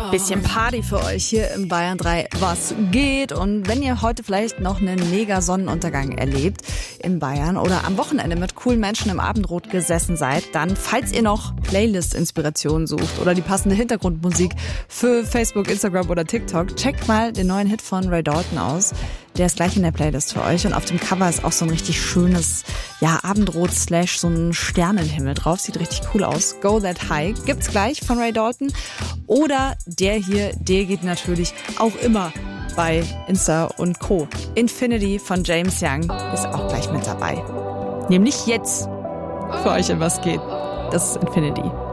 Bisschen Party für euch hier im Bayern 3. Was geht? Und wenn ihr heute vielleicht noch einen mega Sonnenuntergang erlebt in Bayern oder am Wochenende mit coolen Menschen im Abendrot gesessen seid, dann, falls ihr noch Playlist-Inspirationen sucht oder die passende Hintergrundmusik für Facebook, Instagram oder TikTok, checkt mal den neuen Hit von Ray Dalton aus. Der ist gleich in der Playlist für euch und auf dem Cover ist auch so ein richtig schönes, Abendrot / so ein Sternenhimmel drauf. Sieht richtig cool aus. Go That High gibt's gleich von Ray Dalton. Oder der hier, der geht natürlich auch immer bei Insta und Co. Infinity von James Young ist auch gleich mit dabei. Nämlich jetzt für euch in Was geht. Das ist Infinity.